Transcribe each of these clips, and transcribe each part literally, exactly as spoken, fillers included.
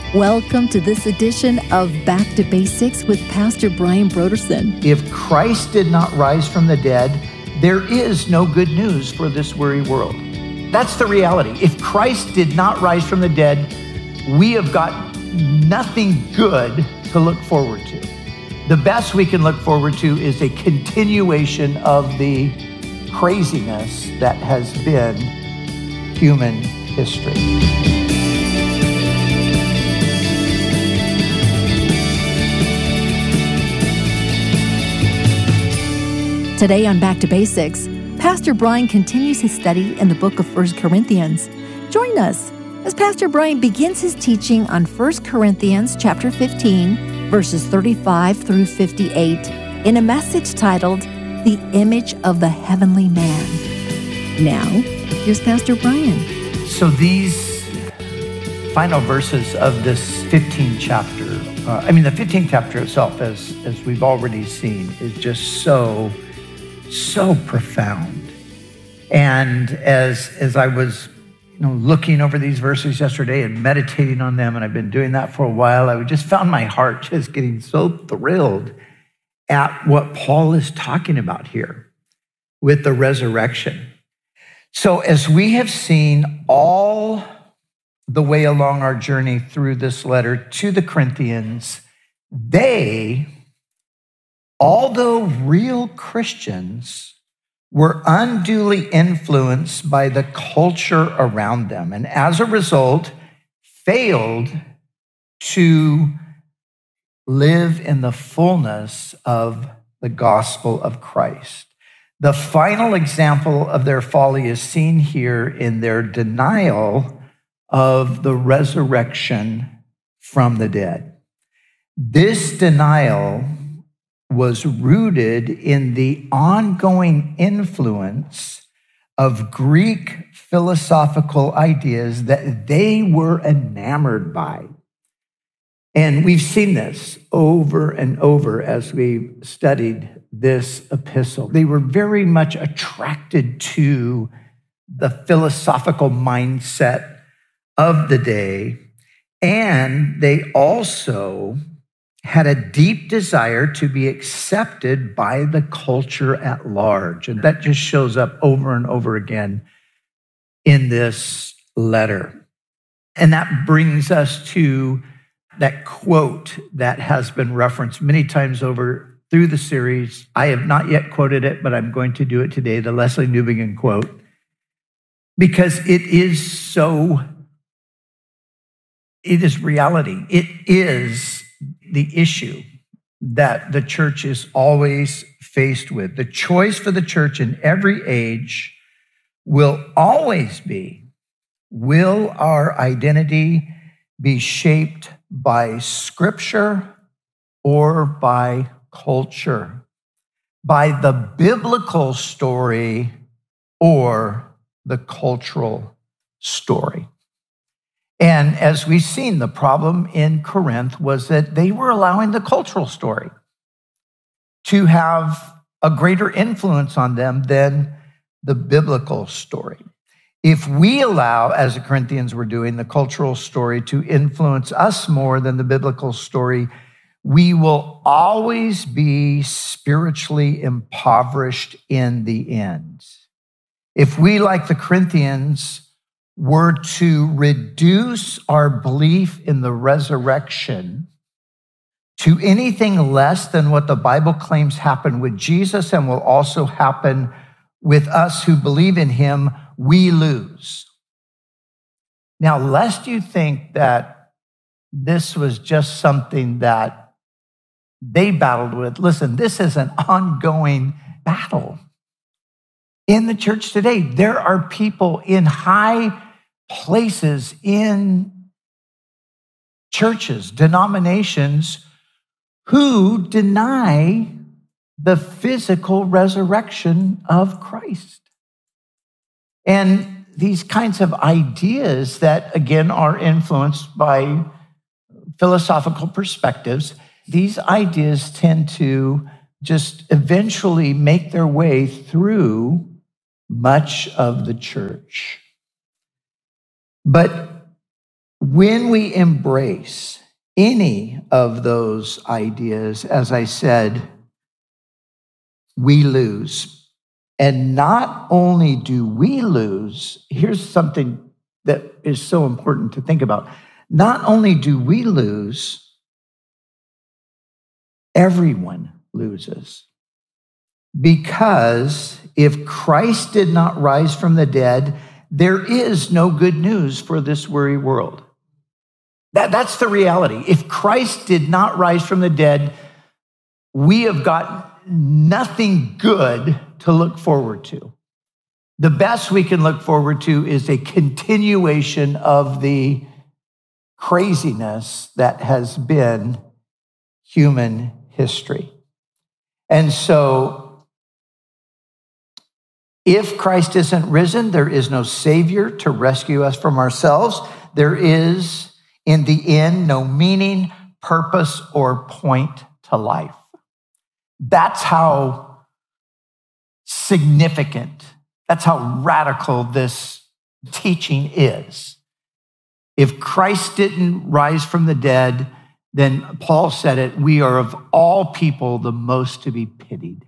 Welcome to this edition of Back to Basics with Pastor Brian Broderson. If Christ did not rise from the dead, there is no good news for this weary world. That's the reality. If Christ did not rise from the dead, we have got nothing good to look forward to. The best we can look forward to is a continuation of the craziness that has been human history. Today on Back to Basics, Pastor Brian continues his study in the book of First Corinthians. Join us as Pastor Brian begins his teaching on First Corinthians chapter fifteen, verses thirty-five through fifty-eight, in a message titled, The Image of the Heavenly Man. Now, here's Pastor Brian. So these final verses of this fifteenth chapter, uh, I mean, the fifteenth chapter itself, as, as we've already seen, is just so so profound. And as as I was you know, looking over these verses yesterday and meditating on them, and I've been doing that for a while, I just found my heart just getting so thrilled at what Paul is talking about here with the resurrection. So as we have seen all the way along our journey through this letter to the Corinthians, they although real Christians, were unduly influenced by the culture around them, and as a result, failed to live in the fullness of the gospel of Christ. The final example of their folly is seen here in their denial of the resurrection from the dead. This denial was rooted in the ongoing influence of Greek philosophical ideas that they were enamored by. And we've seen this over and over as we studied this epistle. They were very much attracted to the philosophical mindset of the day, and they also had a deep desire to be accepted by the culture at large. And that just shows up over and over again in this letter. And that brings us to that quote that has been referenced many times over through the series. I have not yet quoted it, but I'm going to do it today, the Lesslie Newbigin quote, because it is so, it is reality. It is the issue that the church is always faced with. The choice for the church in every age will always be, will our identity be shaped by Scripture or by culture, by the biblical story or the cultural story? And as we've seen, the problem in Corinth was that they were allowing the cultural story to have a greater influence on them than the biblical story. If we allow, as the Corinthians were doing, the cultural story to influence us more than the biblical story, we will always be spiritually impoverished in the end. If we, like the Corinthians, were to reduce our belief in the resurrection to anything less than what the Bible claims happened with Jesus and will also happen with us who believe in him, we lose. Now, lest you think that this was just something that they battled with, listen, this is an ongoing battle. In the church today, there are people in high places in churches, denominations, who deny the physical resurrection of Christ. And these kinds of ideas that, again, are influenced by philosophical perspectives, these ideas tend to just eventually make their way through much of the church. But When we embrace any of those ideas, as I said, we lose. And not only do we lose, here's something that is so important to think about. Not only do we lose, everyone loses. Because if Christ did not rise from the dead, there is no good news for this weary world. That, that's the reality. If Christ did not rise from the dead, we have got nothing good to look forward to. The best we can look forward to is a continuation of the craziness that has been human history. And so, if Christ isn't risen, there is no Savior to rescue us from ourselves. There is, in the end, no meaning, purpose, or point to life. That's how significant, that's how radical this teaching is. If Christ didn't rise from the dead, then Paul said it, we are of all people the most to be pitied.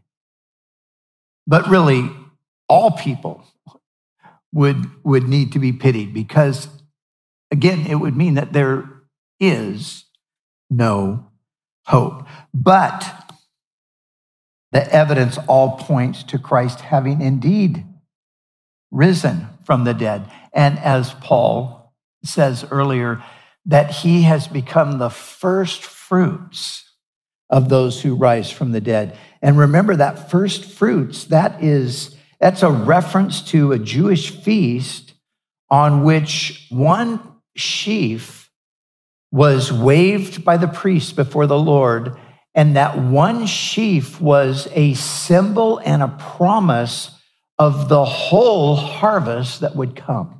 But really, all people would, would need to be pitied because, again, it would mean that there is no hope. But the evidence all points to Christ having indeed risen from the dead. And as Paul says earlier, that he has become the first fruits of those who rise from the dead. And remember that first fruits, that is, that's a reference to a Jewish feast on which one sheaf was waved by the priest before the Lord, and that one sheaf was a symbol and a promise of the whole harvest that would come.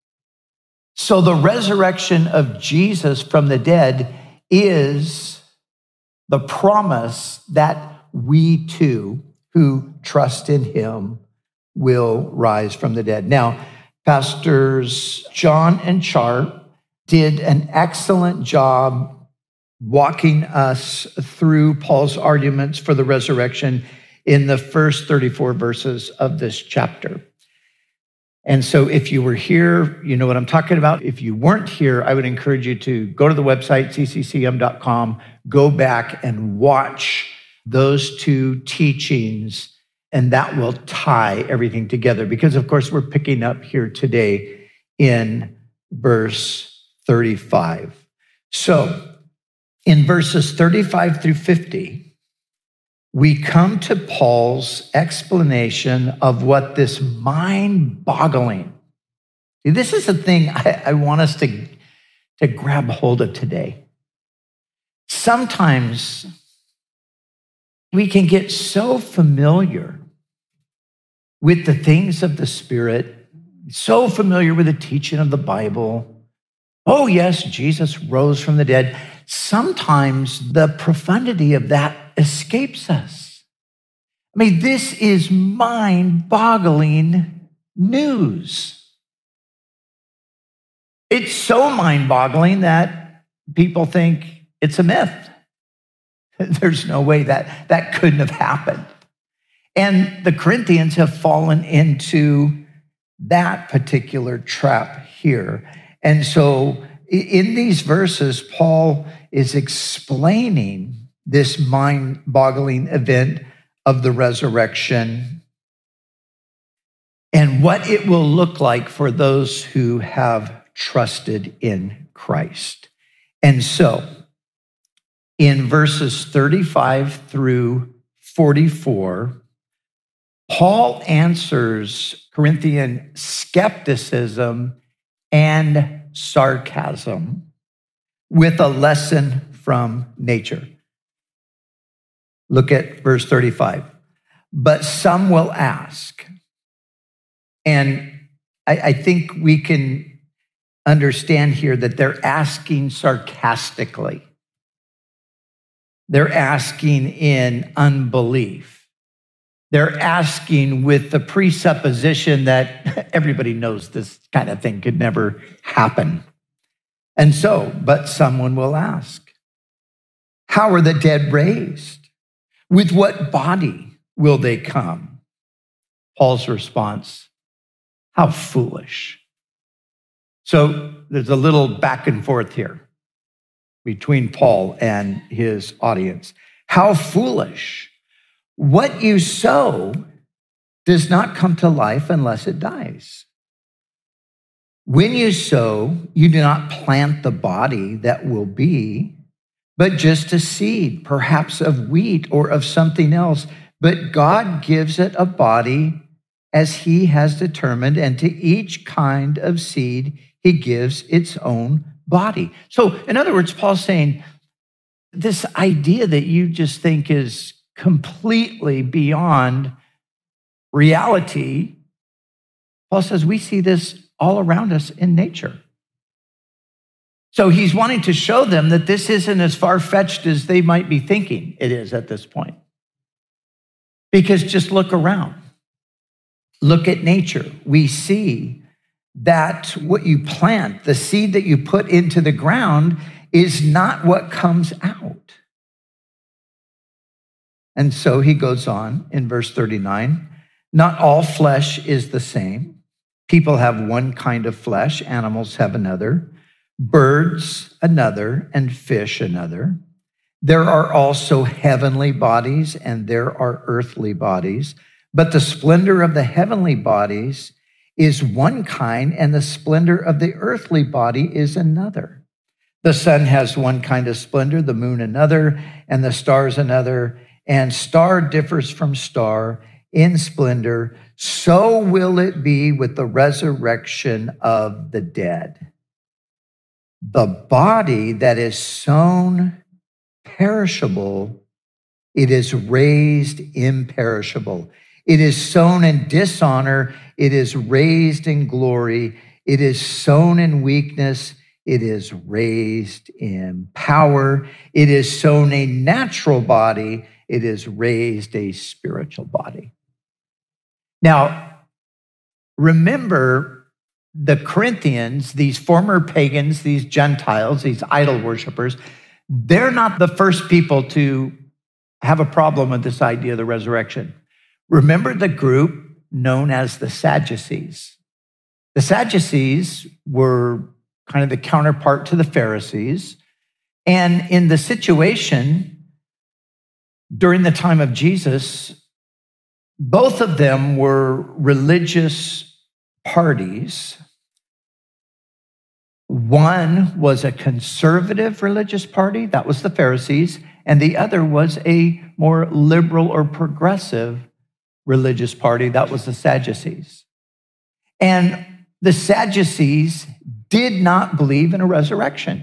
So the resurrection of Jesus from the dead is the promise that we too, who trust in him, will rise from the dead. Now, Pastors John and Char did an excellent job walking us through Paul's arguments for the resurrection in the first thirty-four verses of this chapter. And so if you were here, you know what I'm talking about. If you weren't here, I would encourage you to go to the website, c c c m dot com, go back and watch those two teachings, and that will tie everything together. Because, of course, we're picking up here today in verse thirty-five. So in verses thirty-five through fifty, we come to Paul's explanation of what this mind-boggling, this is the thing I, I want us to, to grab hold of today. Sometimes we can get so familiar with the things of the Spirit, so familiar with the teaching of the Bible. Oh, yes, Jesus rose from the dead. Sometimes the profundity of that escapes us. I mean, this is mind-boggling news. It's so mind-boggling that people think it's a myth. There's no way that that couldn't have happened. And the Corinthians have fallen into that particular trap here. And so in these verses, Paul is explaining this mind-boggling event of the resurrection and what it will look like for those who have trusted in Christ. And so, in verses thirty-five through forty-four, Paul answers Corinthian skepticism and sarcasm with a lesson from nature. Look at verse thirty-five. But some will ask, and I, I think we can understand here that they're asking sarcastically. They're asking in unbelief. They're asking with the presupposition that everybody knows this kind of thing could never happen. And so, but someone will ask, how are the dead raised? With what body will they come? Paul's response, how foolish. So there's a little back and forth here between Paul and his audience. How foolish. What you sow does not come to life unless it dies. When you sow, you do not plant the body that will be, but just a seed, perhaps of wheat or of something else. But God gives it a body as he has determined, and to each kind of seed, he gives its own body. So in other words, Paul's saying, this idea that you just think is completely beyond reality, Paul says we see this all around us in nature. So he's wanting to show them that this isn't as far-fetched as they might be thinking it is at this point. Because just look around. Look at nature. We see that what you plant, the seed that you put into the ground, is not what comes out. And so he goes on in verse thirty-nine, not all flesh is the same. People have one kind of flesh, animals have another, birds another, and fish another. There are also heavenly bodies and there are earthly bodies, but the splendor of the heavenly bodies is one kind and the splendor of the earthly body is another. The sun has one kind of splendor, the moon another, and the stars another, and star differs from star in splendor. So will it be with the resurrection of the dead. The body that is sown perishable, it is raised imperishable. It is sown in dishonor, it is raised in glory. It is sown in weakness, it is raised in power. It is sown a natural body, it is raised a spiritual body. Now, remember the Corinthians, these former pagans, these Gentiles, these idol worshipers, they're not the first people to have a problem with this idea of the resurrection. Remember the group known as the Sadducees. The Sadducees were kind of the counterpart to the Pharisees. And in the situation during the time of Jesus, both of them were religious parties. One was a conservative religious party, that was the Pharisees, and the other was a more liberal or progressive religious party, that was the Sadducees. And the Sadducees did not believe in a resurrection.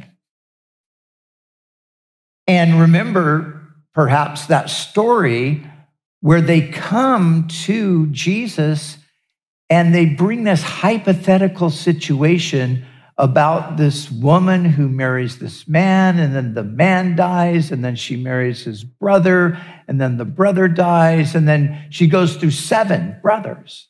And remember, perhaps, that story where they come to Jesus and they bring this hypothetical situation about this woman who marries this man, and then the man dies, and then she marries his brother, and then the brother dies, and then she goes through seven brothers.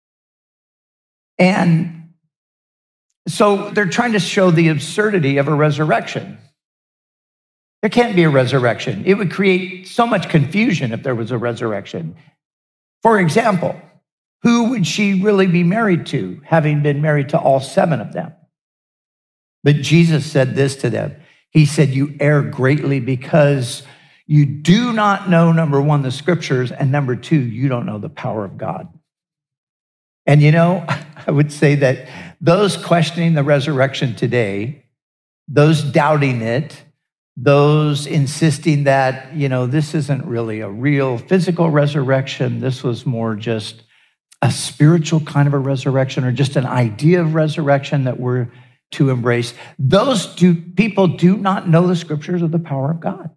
And so they're trying to show the absurdity of a resurrection. There can't be a resurrection. It would create so much confusion if there was a resurrection. For example, who would she really be married to, having been married to all seven of them? But Jesus said this to them. He said, you err greatly because you do not know, number one, the scriptures, and number two, you don't know the power of God. And you know, I would say that those questioning the resurrection today, those doubting it, those insisting that, you know, this isn't really a real physical resurrection, this was more just a spiritual kind of a resurrection or just an idea of resurrection that we're to embrace. Those do, people do not know the scriptures of the power of God.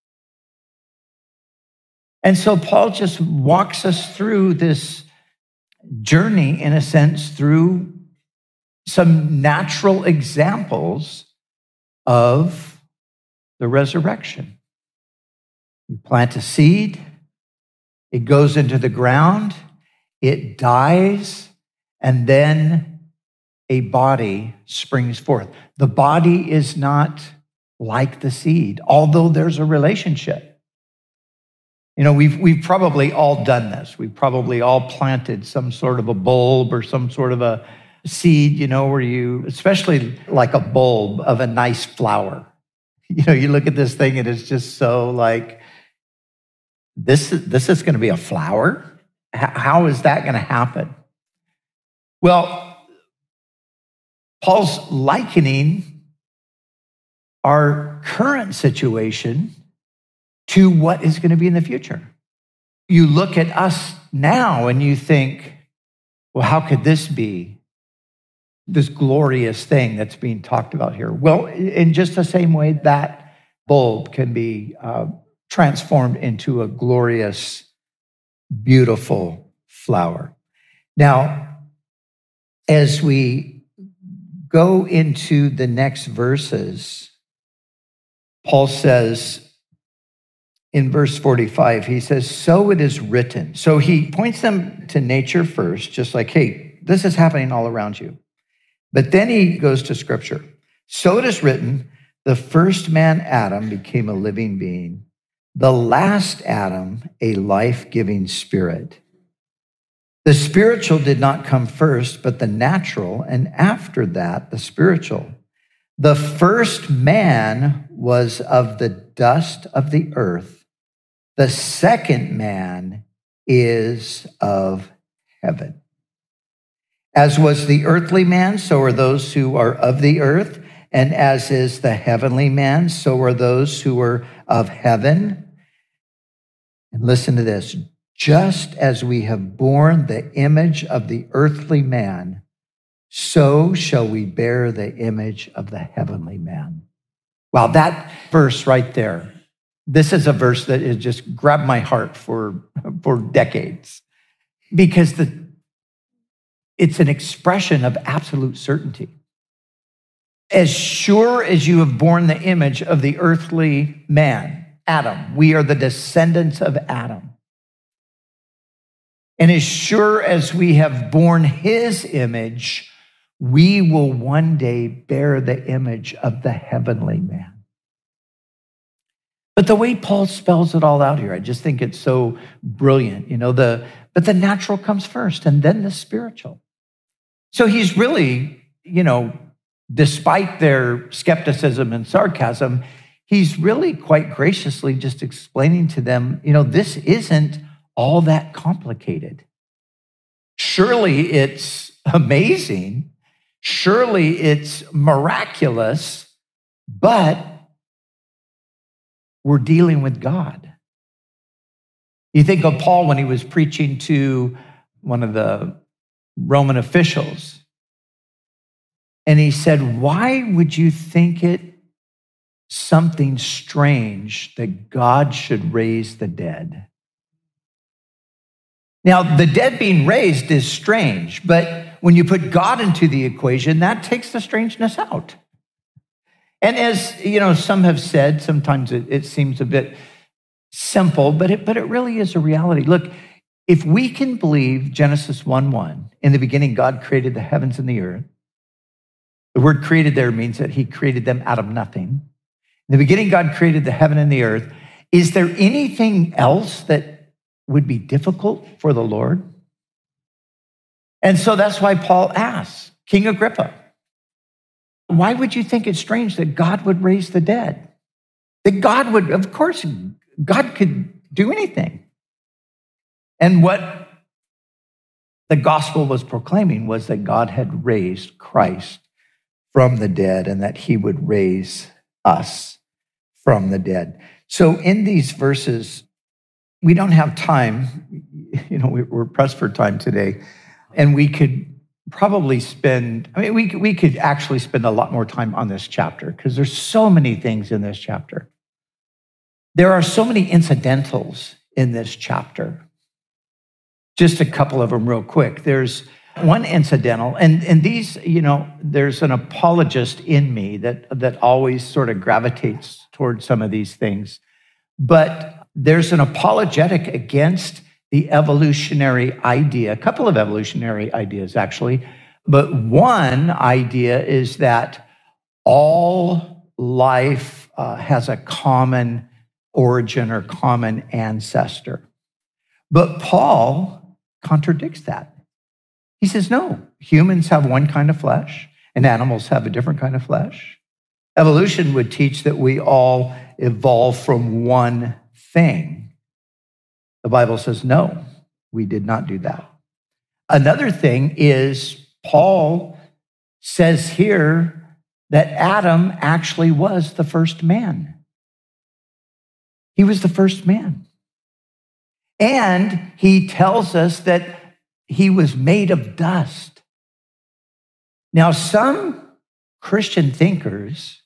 And so Paul just walks us through this journey, in a sense, through some natural examples of the resurrection. You plant a seed, it goes into the ground, it dies, and then a body springs forth. The body is not like the seed, although there's a relationship. You know, we've, we've probably all done this. We've probably all planted some sort of a bulb or some sort of a seed, you know, where you, especially like a bulb of a nice flower. You know, you look at this thing and it's just so like, this is, this is going to be a flower? How is that going to happen? Well, Paul's likening our current situation to what is going to be in the future. You look at us now and you think, well, how could this be this glorious thing that's being talked about here? Well, in just the same way that bulb can be uh, transformed into a glorious, beautiful flower. Now, as we go into the next verses, Paul says in verse forty-five, he says, so it is written. So he points them to nature first, just like, hey, this is happening all around you. But then he goes to scripture. So it is written, the first man, Adam, became a living being. The last Adam, a life-giving spirit. The spiritual did not come first, but the natural, and after that, the spiritual. The first man was of the dust of the earth. The second man is of heaven. As was the earthly man, so are those who are of the earth. And as is the heavenly man, so are those who are of heaven. And listen to this. Just as we have borne the image of the earthly man, so shall we bear the image of the heavenly man. Wow, that verse right there. This is a verse that has just grabbed my heart for, for decades because the, it's an expression of absolute certainty. As sure as you have borne the image of the earthly man, Adam, we are the descendants of Adam. And as sure as we have borne his image, we will one day bear the image of the heavenly man. But the way Paul spells it all out here, I just think it's so brilliant. You know, the but the natural comes first and then the spiritual. So he's really, you know, despite their skepticism and sarcasm, he's really quite graciously just explaining to them, you know, this isn't all that complicated. Surely it's amazing. Surely it's miraculous, but we're dealing with God. You think of Paul when he was preaching to one of the Roman officials, and he said, why would you think it something strange that God should raise the dead? Now, the dead being raised is strange, but when you put God into the equation, that takes the strangeness out. And as you know, some have said, sometimes it, it seems a bit simple, but it, but it really is a reality. Look, if we can believe Genesis one one, in the beginning, God created the heavens and the earth. The word created there means that he created them out of nothing. In the beginning, God created the heaven and the earth. Is there anything else that would be difficult for the Lord? And so that's why Paul asks, King Agrippa, why would you think it's strange that God would raise the dead? That God would, of course, God could do anything. And what the gospel was proclaiming was that God had raised Christ from the dead and that he would raise us from the dead. So in these verses, we don't have time, you know, we're pressed for time today, and we could probably spend, I mean, we could, we could actually spend a lot more time on this chapter because there's so many things in this chapter. There are so many incidentals in this chapter. Just a couple of them real quick. There's one incidental, and, and these, you know, there's an apologist in me that, that always sort of gravitates towards some of these things. But there's an apologetic against the evolutionary idea, a couple of evolutionary ideas actually, But one idea is that all life uh, has a common origin or common ancestor. But Paul contradicts that. He says, no, humans have one kind of flesh and animals have a different kind of flesh. Evolution would teach that we all evolve from one thing. The Bible says, no, we did not do that. Another thing is Paul says here that Adam actually was the first man. He was the first man. And he tells us that he was made of dust. Now, some Christian thinkers,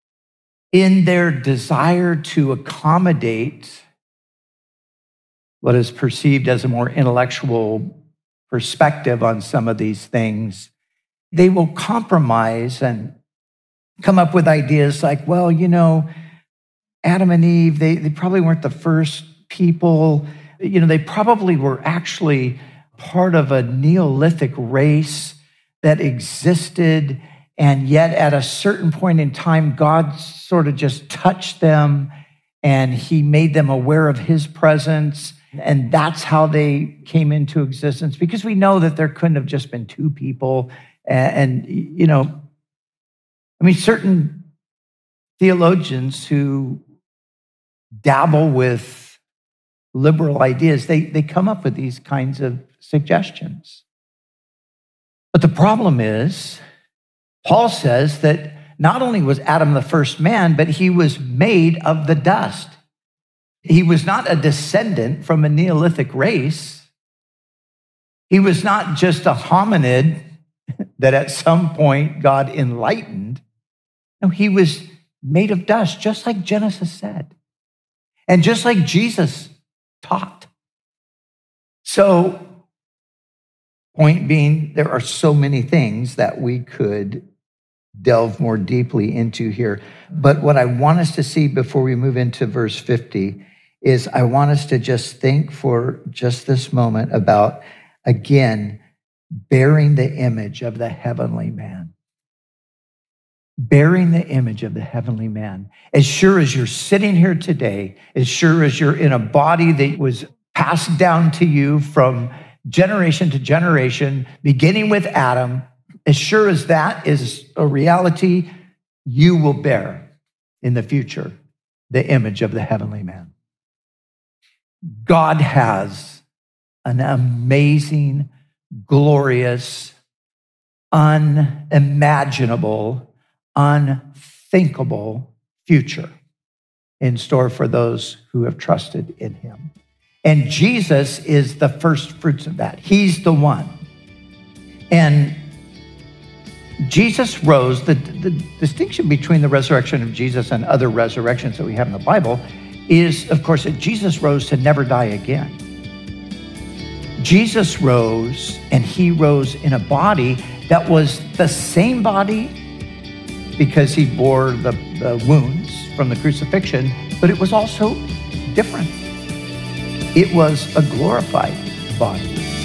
in their desire to accommodate what is perceived as a more intellectual perspective on some of these things, they will compromise and come up with ideas like, well, you know, Adam and Eve, they, they probably weren't the first people. You know, they probably were actually part of a Neolithic race that existed, and yet at a certain point in time, God sort of just touched them and he made them aware of his presence. And that's how they came into existence, because we know that there couldn't have just been two people. And, and you know, I mean, certain theologians who dabble with liberal ideas, they, they come up with these kinds of suggestions. But the problem is, Paul says that not only was Adam the first man, but he was made of the dust. He was not a descendant from a Neolithic race. He was not just a hominid that at some point God enlightened. No, he was made of dust, just like Genesis said, and just like Jesus taught. So, point being, there are so many things that we could delve more deeply into here. But what I want us to see before we move into verse fifty is I want us to just think for just this moment about, again, bearing the image of the heavenly man. Bearing the image of the heavenly man. As sure as you're sitting here today, as sure as you're in a body that was passed down to you from generation to generation, beginning with Adam, as sure as that is a reality, you will bear in the future the image of the heavenly man. God has an amazing, glorious, unimaginable, unthinkable future in store for those who have trusted in him. And Jesus is the first fruits of that. He's the one. And Jesus rose. The, the distinction between the resurrection of Jesus and other resurrections that we have in the Bible is, of course, that Jesus rose to never die again. Jesus rose, and he rose in a body that was the same body because he bore the, the wounds from the crucifixion, but it was also different. It was a glorified body.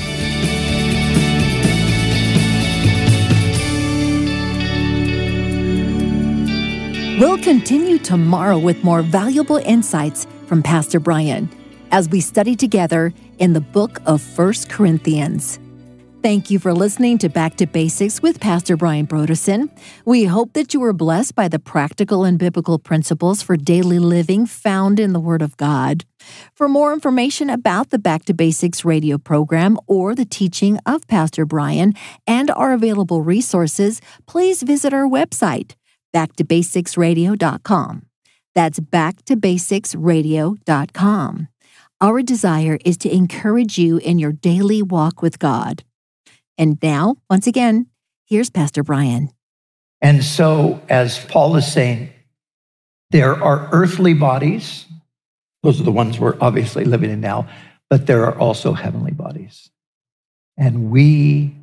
We'll continue tomorrow with more valuable insights from Pastor Brian as we study together in the book of First Corinthians. Thank you for listening to Back to Basics with Pastor Brian Brodersen. We hope that you were blessed by the practical and biblical principles for daily living found in the Word of God. For more information about the Back to Basics radio program or the teaching of Pastor Brian and our available resources, please visit our website, back to basics radio dot com. That's back to basics radio dot com. Our desire is to encourage you in your daily walk with God. And now, once again, here's Pastor Brian. And so, as Paul is saying, there are earthly bodies. Those are the ones we're obviously living in now, but there are also heavenly bodies. And we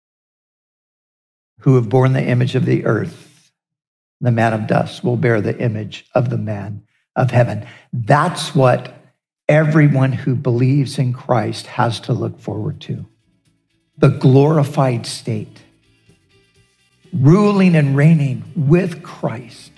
who have borne the image of the earth, the man of dust, will bear the image of the man of heaven. That's what everyone who believes in Christ has to look forward to. The glorified state ruling and reigning with Christ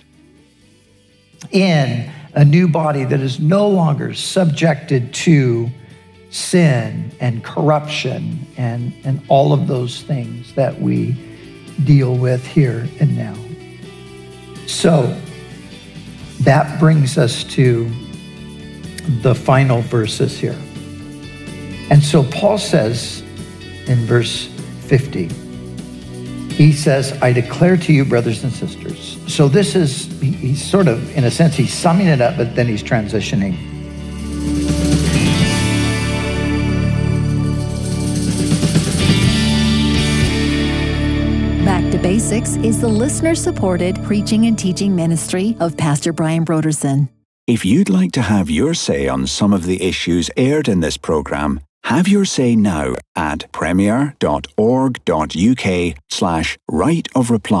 in a new body that is no longer subjected to sin and corruption and, and all of those things that we deal with here and now. So that brings us to the final verses here. And so Paul says in verse fifty, he says, I declare to you, brothers and sisters. So this is, he's sort of, in a sense, he's summing it up, but then he's transitioning. Back to Basics is the listener-supported preaching and teaching ministry of Pastor Brian Brodersen. If you'd like to have your say on some of the issues aired in this program, have your say now at premier.org.uk slash right of reply.